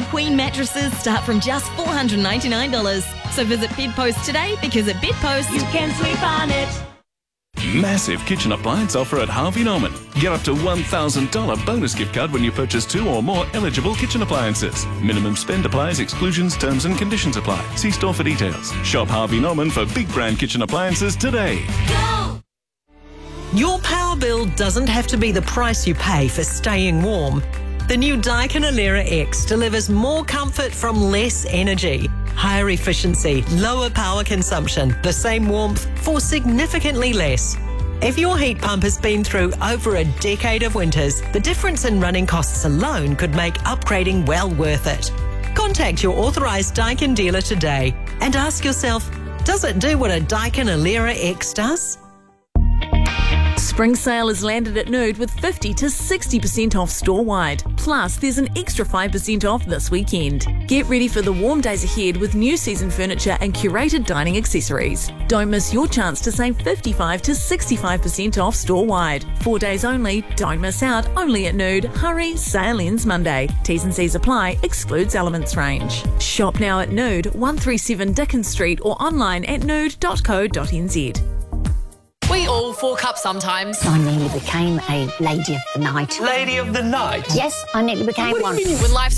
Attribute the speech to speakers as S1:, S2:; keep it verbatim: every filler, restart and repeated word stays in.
S1: queen mattresses start from just four hundred ninety-nine dollars. So visit Bedpost today, because at Bedpost,
S2: you can sleep on it.
S3: Massive kitchen appliance offer at Harvey Norman. Get up to one thousand dollars bonus gift card when you purchase two or more eligible kitchen appliances. Minimum spend applies, exclusions, terms and conditions apply. See store for details. Shop Harvey Norman for big brand kitchen appliances today.
S2: Go!
S4: Your power bill doesn't have to be the price you pay for staying warm. The new Daikin Alera X delivers more comfort from less energy. Higher efficiency, lower power consumption, the same warmth for significantly less. If your heat pump has been through over a decade of winters, the difference in running costs alone could make upgrading well worth it. Contact your authorised Daikin dealer today and ask yourself, does it do what a Daikin Alera X does?
S5: Spring sale is landed at Nude with fifty to sixty percent off store-wide. Plus, there's an extra five percent off this weekend. Get ready for the warm days ahead with new season furniture and curated dining accessories. Don't miss your chance to save fifty-five to sixty-five percent off store-wide. Four days only, don't miss out, only at Nude. Hurry, sale ends Monday. T's and C's apply, excludes Elements range. Shop now at Nude, one thirty-seven Dickens Street or online at nude dot co dot n z.
S6: We all fork up sometimes.
S7: I nearly became a lady of the night.
S8: Lady of the night?
S7: Yes, I nearly became one.
S6: When life's